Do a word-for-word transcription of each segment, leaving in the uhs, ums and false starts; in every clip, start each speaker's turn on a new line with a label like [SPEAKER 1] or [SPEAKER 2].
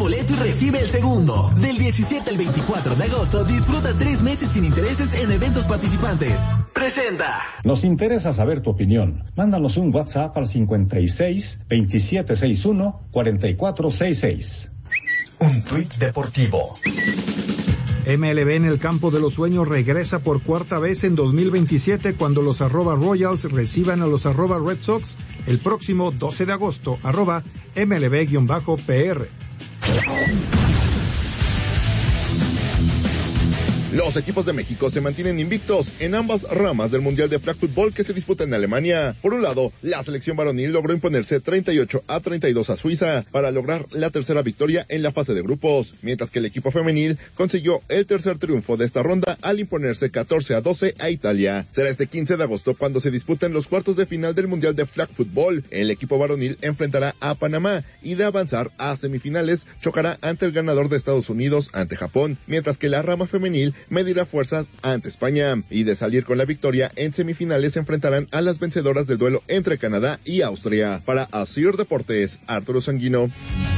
[SPEAKER 1] boleto y recibe el segundo. Del diecisiete al veinticuatro de agosto, disfruta tres meses sin intereses en eventos participantes. Presenta.
[SPEAKER 2] Nos interesa saber tu opinión. Mándanos un WhatsApp al cincuenta y seis, veintisiete sesenta y uno, cuarenta y cuatro sesenta y seis.
[SPEAKER 3] Un tuit deportivo.
[SPEAKER 4] M L B en el campo de los sueños regresa por cuarta vez en dos mil veintisiete cuando los arroba Royals reciban a los arroba Red Sox el próximo doce de agosto, arroba M L B-P R.
[SPEAKER 5] Los equipos de México se mantienen invictos en ambas ramas del Mundial de Flag Football que se disputa en Alemania. Por un lado, la selección varonil logró imponerse treinta y ocho a treinta y dos a Suiza para lograr la tercera victoria en la fase de grupos, mientras que el equipo femenil consiguió el tercer triunfo de esta ronda al imponerse catorce a doce a Italia. Será este quince de agosto cuando se disputen los cuartos de final del Mundial de Flag Football. El equipo varonil enfrentará a Panamá y de avanzar a semifinales chocará ante el ganador de Estados Unidos ante Japón, mientras que la rama femenil medirá fuerzas ante España, y de salir con la victoria en semifinales se enfrentarán a las vencedoras del duelo entre Canadá y Austria. Para Asir Deportes, Arturo Sanguino.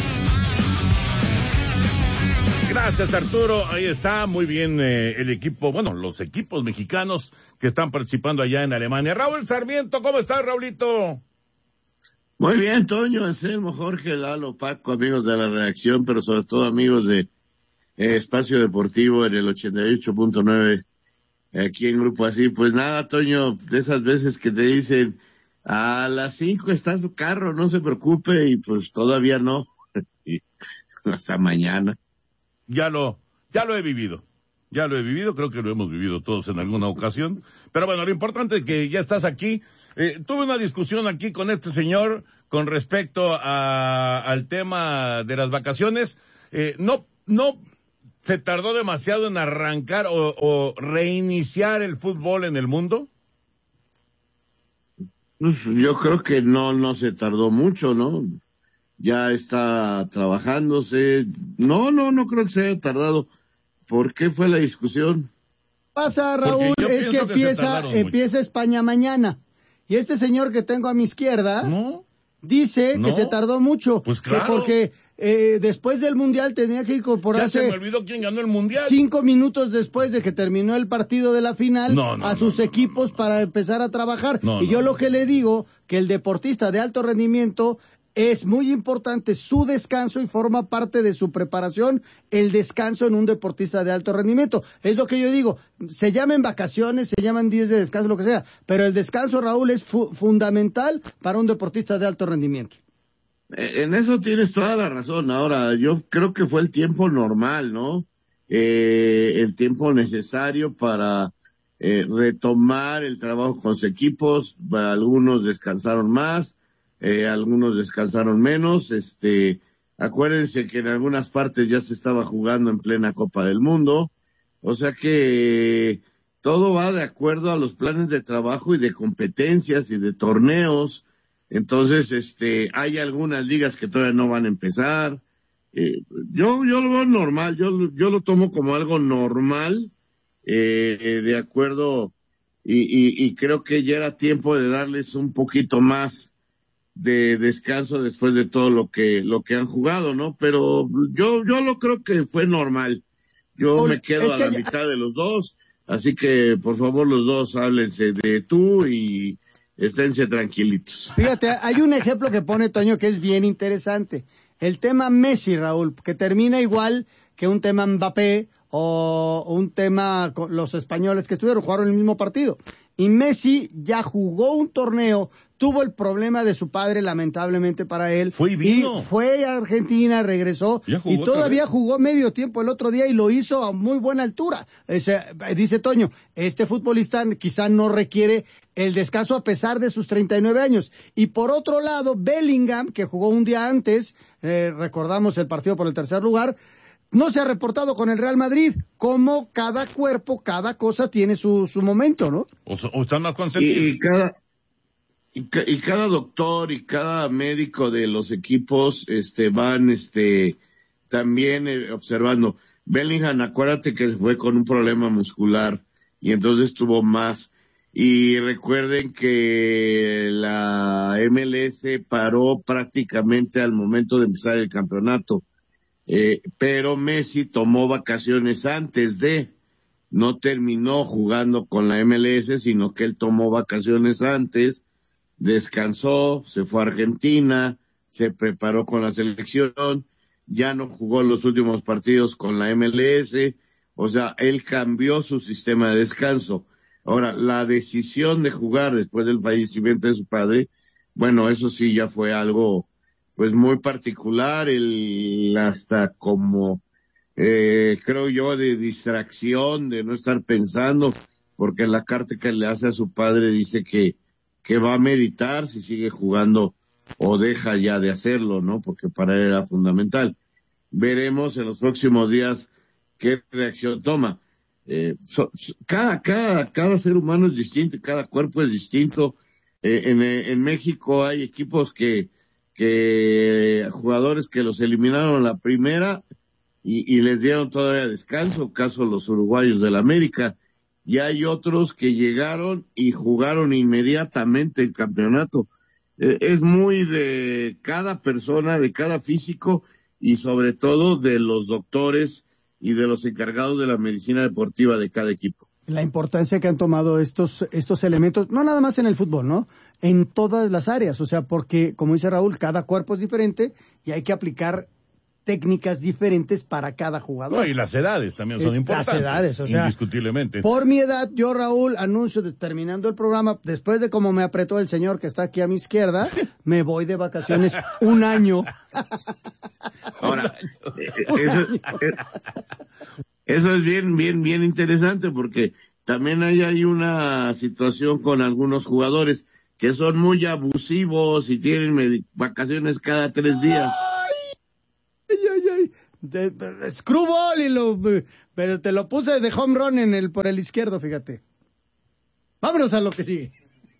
[SPEAKER 6] Gracias, Arturo. Ahí está, muy bien eh, el equipo, bueno, los equipos mexicanos que están participando allá en Alemania. Raúl Sarmiento, ¿cómo estás, Raulito?
[SPEAKER 7] Muy bien, Toño, Anselmo, Jorge, Lalo, Paco, amigos de la redacción, pero sobre todo amigos de eh, Espacio Deportivo en el ochenta y ocho punto nueve, aquí en Grupo Así. Pues nada, Toño, de esas veces que te dicen, a las cinco está su carro, no se preocupe, y pues todavía no, y hasta mañana.
[SPEAKER 6] Ya lo, ya lo he vivido, ya lo he vivido, creo que lo hemos vivido todos en alguna ocasión, pero bueno, lo importante es que ya estás aquí. Eh, tuve una discusión aquí con este señor con respecto a, al tema de las vacaciones. Eh, no, no se tardó demasiado en arrancar o, o reiniciar el fútbol en el mundo.
[SPEAKER 7] Yo creo que no, no se tardó mucho, ¿no? Ya está trabajándose. No, no, no creo que se haya tardado. ¿Por qué fue la discusión?
[SPEAKER 8] Pasa, Raúl, es que, que empieza, empieza España mañana. Y este señor que tengo a mi izquierda, ¿no? dice no. que se tardó mucho.
[SPEAKER 6] Pues claro.
[SPEAKER 8] Que porque eh, después del Mundial tenía que incorporarse.
[SPEAKER 6] Ya se me olvidó quién ganó el Mundial.
[SPEAKER 8] Cinco minutos después de que terminó el partido de la final,
[SPEAKER 6] no, no,
[SPEAKER 8] a
[SPEAKER 6] no,
[SPEAKER 8] sus
[SPEAKER 6] no,
[SPEAKER 8] equipos
[SPEAKER 6] no, no.
[SPEAKER 8] para empezar a trabajar.
[SPEAKER 6] No,
[SPEAKER 8] y
[SPEAKER 6] no,
[SPEAKER 8] yo
[SPEAKER 6] no.
[SPEAKER 8] lo que le digo, que el deportista de alto rendimiento es muy importante su descanso y forma parte de su preparación el descanso en un deportista de alto rendimiento. Es lo que yo digo, se llamen vacaciones, se llaman días de descanso, lo que sea, pero el descanso, Raúl, es fu- fundamental para un deportista de alto rendimiento.
[SPEAKER 7] En eso tienes toda la razón. Ahora, yo creo que fue el tiempo normal, ¿no? Eh, el tiempo necesario para eh, retomar el trabajo con los equipos. Algunos descansaron más, Eh, algunos descansaron menos. Este, acuérdense que en algunas partes ya se estaba jugando en plena Copa del Mundo, o sea que eh, todo va de acuerdo a los planes de trabajo y de competencias y de torneos. Entonces, este, hay algunas ligas que todavía no van a empezar. Eh, yo, yo lo veo normal, yo, yo lo tomo como algo normal, eh, de acuerdo, y, y, y creo que ya era tiempo de darles un poquito más de descanso después de todo lo que lo que han jugado, ¿no? Pero yo yo lo creo que fue normal. Yo Oye, me quedo a la ya... mitad de los dos, así que por favor los dos háblense de tú y esténse tranquilitos.
[SPEAKER 8] Fíjate, hay un ejemplo que pone Toño que es bien interesante. El tema Messi, Raúl, que termina igual que un tema Mbappé o un tema con los españoles que estuvieron, jugaron el mismo partido. Y Messi ya jugó un torneo, tuvo el problema de su padre, lamentablemente para él.
[SPEAKER 6] Fue y vino.
[SPEAKER 8] Y fue a Argentina, regresó, y todavía jugó medio tiempo el otro día y lo hizo a muy buena altura. O sea, dice Toño, este futbolista quizá no requiere el descanso a pesar de sus treinta y nueve años. Y por otro lado, Bellingham, que jugó un día antes, eh, recordamos el partido por el tercer lugar, no se ha reportado con el Real Madrid. Como cada cuerpo, cada cosa tiene su, su momento, ¿no?
[SPEAKER 6] O, o están más consentidos.
[SPEAKER 7] Y, y cada y, ca, y cada doctor y cada médico de los equipos este van este también eh, observando. Bellingham, acuérdate que fue con un problema muscular y entonces tuvo más. Y recuerden que la M L S paró prácticamente al momento de empezar el campeonato. eh, pero Messi tomó vacaciones antes de, no terminó jugando con la M L S, sino que él tomó vacaciones antes, descansó, se fue a Argentina, se preparó con la selección, ya no jugó los últimos partidos con la M L S, o sea, él cambió su sistema de descanso. Ahora, la decisión de jugar después del fallecimiento de su padre, bueno, eso sí ya fue algo, pues muy particular, él hasta como, eh, creo yo, de distracción, de no estar pensando, porque en la carta que le hace a su padre dice que, que va a meditar si sigue jugando o deja ya de hacerlo, ¿no? Porque para él era fundamental. Veremos en los próximos días qué reacción toma. Eh, so, so, cada, cada, cada ser humano es distinto, cada cuerpo es distinto. Eh, en, en México hay equipos que, que, jugadores que los eliminaron la primera y, y les dieron todavía descanso, caso los uruguayos del América. Y hay otros que llegaron y jugaron inmediatamente el campeonato. Eh, es muy de cada persona, de cada físico y sobre todo de los doctores y de los encargados de la medicina deportiva de cada equipo.
[SPEAKER 8] La importancia que han tomado estos estos elementos, no nada más en el fútbol, ¿no? En todas las áreas, o sea, porque, como dice Raúl, cada cuerpo es diferente y hay que aplicar técnicas diferentes para cada jugador.
[SPEAKER 6] No, y las edades también son
[SPEAKER 8] eh,
[SPEAKER 6] importantes.
[SPEAKER 8] Las edades, o sea,
[SPEAKER 6] indiscutiblemente.
[SPEAKER 8] Por mi edad, yo, Raúl, anuncio, de, terminando el programa, después de cómo me apretó el señor que está aquí a mi izquierda, me voy de vacaciones un año.
[SPEAKER 7] Ahora, eso, eso es bien, bien, bien interesante porque también hay, hay una situación con algunos jugadores que son muy abusivos y tienen vacaciones cada tres días.
[SPEAKER 8] Ay, ay, ay. De, de, screwball y lo, pero te lo puse de home run en el, por el izquierdo, fíjate. Vámonos a lo que sigue.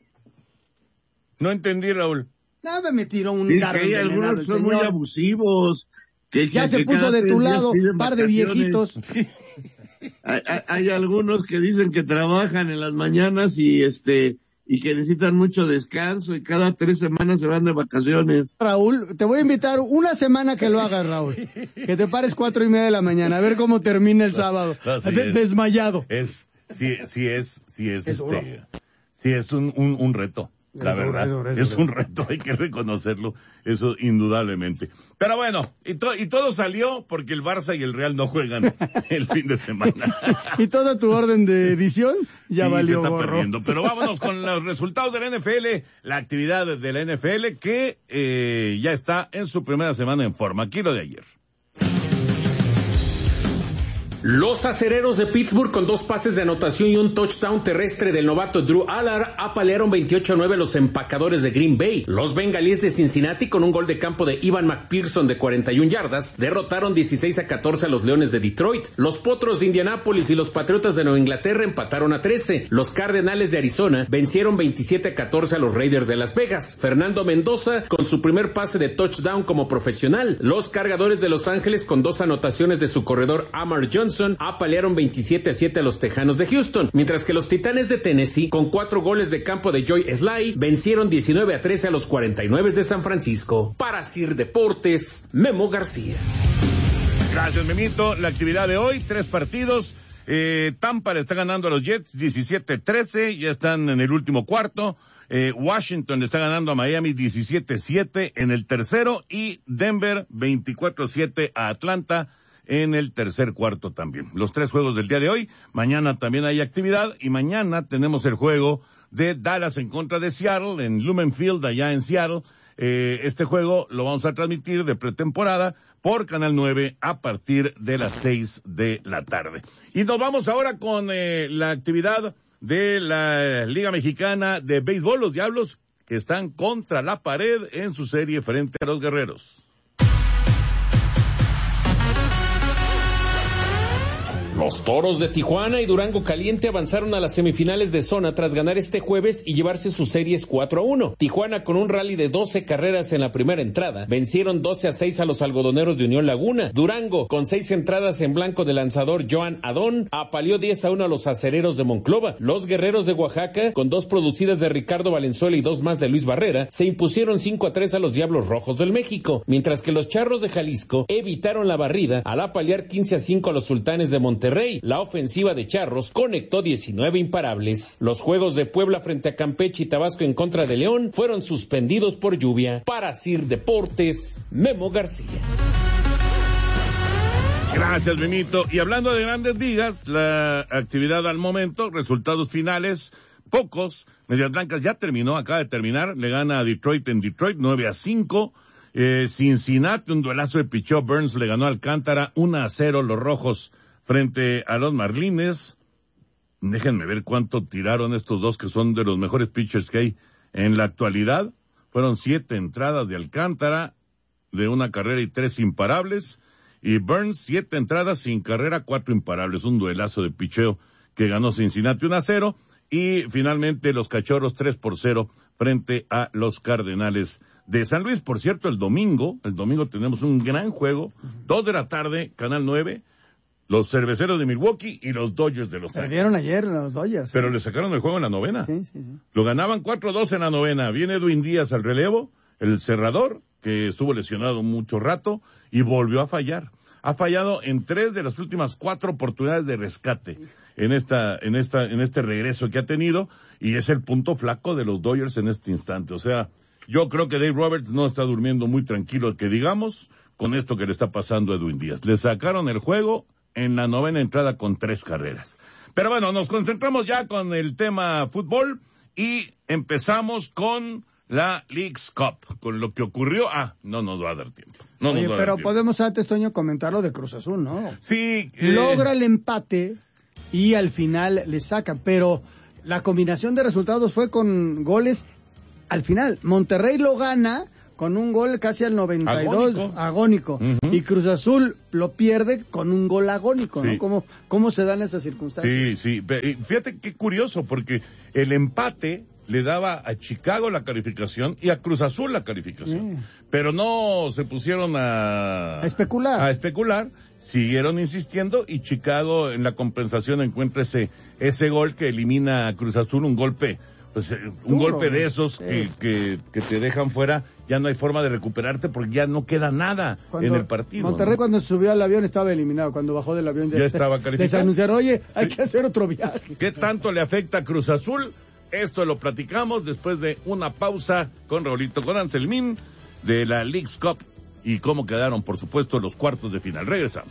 [SPEAKER 6] No entendí, Raúl.
[SPEAKER 8] Nada, me tiró un
[SPEAKER 7] sí,
[SPEAKER 8] garro.
[SPEAKER 7] Hay algunos son muy abusivos. Que,
[SPEAKER 8] ya
[SPEAKER 7] que,
[SPEAKER 8] se
[SPEAKER 7] que
[SPEAKER 8] puso de tu lado, par de viejitos.
[SPEAKER 7] hay, hay, hay algunos que dicen que trabajan en las mañanas y este y que necesitan mucho descanso y cada tres semanas se van de vacaciones.
[SPEAKER 8] Raúl, te voy a invitar una semana que lo hagas, Raúl. Que te pares cuatro y media de la mañana, a ver cómo termina el sábado. No, sí de, es, desmayado.
[SPEAKER 6] Es, sí, sí es, sí es, es este, sí es un, un, un reto. La es verdad, duro, es, duro, es, es un reto, hay que reconocerlo, eso indudablemente. Pero bueno, y, to, y todo salió porque el Barça y el Real no juegan el fin de semana.
[SPEAKER 8] Y toda tu orden de edición ya
[SPEAKER 6] sí,
[SPEAKER 8] valió
[SPEAKER 6] se está
[SPEAKER 8] gorro.
[SPEAKER 6] Perdiendo. Pero vámonos con los resultados de la N F L, la actividad de la N F L que eh, ya está en su primera semana en forma. Aquí lo de ayer.
[SPEAKER 9] Los acereros de Pittsburgh, con dos pases de anotación y un touchdown terrestre del novato Drew Allard, apalearon veintiocho a nueve a los empacadores de Green Bay. Los bengalíes de Cincinnati, con un gol de campo de Ivan McPherson de cuarenta y una yardas, derrotaron dieciséis a catorce a los Leones de Detroit. Los Potros de Indianápolis y los Patriotas de Nueva Inglaterra empataron a trece. Los Cardenales de Arizona vencieron veintisiete a catorce a los Raiders de Las Vegas. Fernando Mendoza, con su primer pase de touchdown como profesional. Los Cargadores de Los Ángeles, con dos anotaciones de su corredor Amar Johnson, apalearon veintisiete a siete a los Tejanos de Houston, mientras que los Titanes de Tennessee, con cuatro goles de campo de Joy Sly, vencieron diecinueve a trece a los cuarenta y nueve de San Francisco. Para Sir Deportes, Memo García.
[SPEAKER 6] Gracias, Memito. La actividad de hoy, tres partidos. Eh, Tampa le está ganando a los Jets diecisiete a trece, ya están en el último cuarto. Eh, Washington le está ganando a Miami diecisiete a siete en el tercero y Denver veinticuatro a siete a Atlanta en el tercer cuarto también. Los tres juegos del día de hoy. Mañana también hay actividad y mañana tenemos el juego de Dallas en contra de Seattle en Lumen Field allá en Seattle. Eh, este juego lo vamos a transmitir de pretemporada por Canal nueve a partir de las seis de la tarde. Y nos vamos ahora con eh, la actividad de la Liga Mexicana de Béisbol. Los Diablos que están contra la pared en su serie frente a los Guerreros.
[SPEAKER 9] Los Toros de Tijuana y Durango Caliente avanzaron a las semifinales de zona tras ganar este jueves y llevarse sus series cuatro a uno. Tijuana, con un rally de doce carreras en la primera entrada, vencieron doce a seis a los algodoneros de Unión Laguna. Durango, con seis entradas en blanco del lanzador Joan Adón, apaleó diez a uno a los acereros de Monclova. Los Guerreros de Oaxaca, con dos producidas de Ricardo Valenzuela y dos más de Luis Barrera, se impusieron cinco a tres a los Diablos Rojos del México, mientras que los Charros de Jalisco evitaron la barrida al apalear quince a cinco a los Sultanes de Monterrey. La ofensiva de Charros conectó diecinueve imparables. Los juegos de Puebla frente a Campeche y Tabasco en contra de León fueron suspendidos por lluvia. Para Sir Deportes, Memo García.
[SPEAKER 6] Gracias, Benito. Y hablando de Grandes Ligas, la actividad al momento, resultados finales, pocos. Medias Blancas ya terminó, acaba de terminar, le gana a Detroit en Detroit, nueve a cinco. Eh, Cincinnati, un duelazo de picheo, Burns le ganó a Alcántara, uno a cero los Rojos frente a los Marlines. Déjenme ver cuánto tiraron estos dos que son de los mejores pitchers que hay en la actualidad. Fueron siete entradas de Alcántara, de una carrera y tres imparables. Y Burns, siete entradas sin carrera, cuatro imparables. Un duelazo de picheo que ganó Cincinnati uno a cero. Y finalmente los Cachorros tres por cero frente a los Cardenales de San Luis. Por cierto, el domingo, el domingo tenemos un gran juego. Dos de la tarde, Canal nueve. Los Cerveceros de Milwaukee y los Dodgers de Los Ángeles.
[SPEAKER 8] Perdieron ayer los Dodgers.
[SPEAKER 6] Pero ¿sí? Le sacaron el juego en la novena.
[SPEAKER 8] Sí, sí, sí.
[SPEAKER 6] Lo ganaban cuatro a dos en la novena. Viene Edwin Díaz al relevo, el cerrador, que estuvo lesionado mucho rato, y volvió a fallar. Ha fallado en tres de las últimas cuatro oportunidades de rescate en esta, en esta, en este regreso que ha tenido, y es el punto flaco de los Dodgers en este instante. O sea, yo creo que Dave Roberts no está durmiendo muy tranquilo, que digamos, con esto que le está pasando a Edwin Díaz. Le sacaron el juego en la novena entrada con tres carreras. Pero bueno, nos concentramos ya con el tema fútbol y empezamos con la Leagues Cup, con lo que ocurrió. Ah, no nos va a dar tiempo. No
[SPEAKER 8] Oye,
[SPEAKER 6] nos va a
[SPEAKER 8] pero
[SPEAKER 6] dar tiempo.
[SPEAKER 8] podemos antes, Toño, comentar lo de Cruz Azul, ¿no?
[SPEAKER 6] Sí. Eh...
[SPEAKER 8] Logra el empate y al final le sacan, pero la combinación de resultados fue con goles al final. Monterrey lo gana con un gol casi al noventa y dos, agónico, agónico. Uh-huh. Y Cruz Azul lo pierde con un gol agónico, ¿no? Sí. ¿Cómo, ¿Cómo se dan esas circunstancias?
[SPEAKER 6] Sí, sí. Fíjate qué curioso, porque el empate le daba a Chicago la calificación y a Cruz Azul la calificación. Sí. Pero no se pusieron a...
[SPEAKER 8] A especular.
[SPEAKER 6] A especular. Siguieron insistiendo y Chicago en la compensación encuentra ese, ese gol que elimina a Cruz Azul, un golpe... Pues, un Duro, golpe de esos sí. que, que, que te dejan fuera, ya no hay forma de recuperarte porque ya no queda nada cuando, en el partido.
[SPEAKER 8] Monterrey, ¿no? Cuando subió al avión estaba eliminado, cuando bajó del avión ya,
[SPEAKER 6] ya estaba calificado.
[SPEAKER 8] Les anunciaron, oye, hay
[SPEAKER 6] sí.
[SPEAKER 8] que hacer otro viaje.
[SPEAKER 6] ¿Qué tanto le afecta a Cruz Azul? Esto lo platicamos después de una pausa con Raulito, con Anselmín de la Leagues Cup y cómo quedaron, por supuesto, los cuartos de final. Regresamos.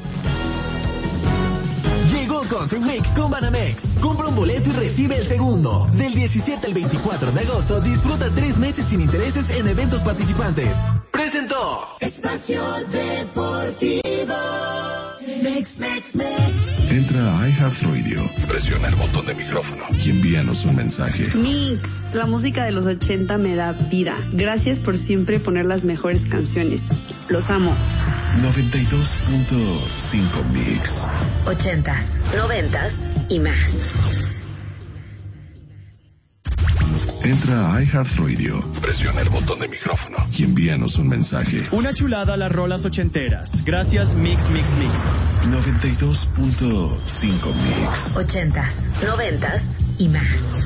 [SPEAKER 1] Llegó Concert Week con Banamex. Compra un boleto y recibe el segundo. Del diecisiete al veinticuatro de agosto, disfruta tres meses sin intereses en eventos participantes. Presentó
[SPEAKER 10] Espacio Deportivo. Mex, Mex, Mex.
[SPEAKER 11] Entra a iHeartRadio y presiona el botón de micrófono y envíanos un mensaje.
[SPEAKER 12] Mix, la música de los ochenta me da vida. Gracias por siempre poner las mejores canciones. Los amo.
[SPEAKER 11] noventa y dos punto cinco Mix.
[SPEAKER 13] Ochentas, noventas y más.
[SPEAKER 11] Entra a iHeartRadio, presiona el botón de micrófono y envíanos un mensaje.
[SPEAKER 14] Una chulada a las rolas ochenteras. Gracias, Mix, Mix, Mix.
[SPEAKER 11] noventa y dos punto cinco Mix.
[SPEAKER 13] Ochentas, noventas y más.